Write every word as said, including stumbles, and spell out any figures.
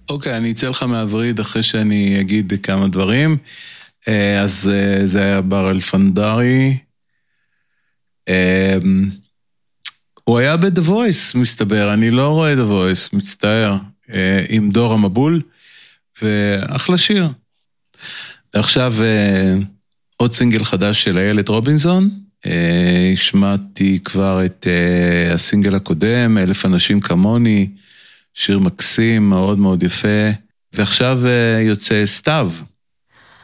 אוקיי, אני אצא לך מהווריד אחרי שאני אגיד כמה דברים. אז זה היה בר אלפנדרי. הוא היה ב-The Voice, מסתבר. אני לא רואה The Voice, מצטער. עם דור המבול, ואחלה שיר. ועכשיו עוד סינגל חדש של איילת רובינזון. השמעתי כבר את הסינגל הקודם, אלף אנשים כמוני, שיר מקסים, מאוד מאוד יפה. ועכשיו יוצא סתיו,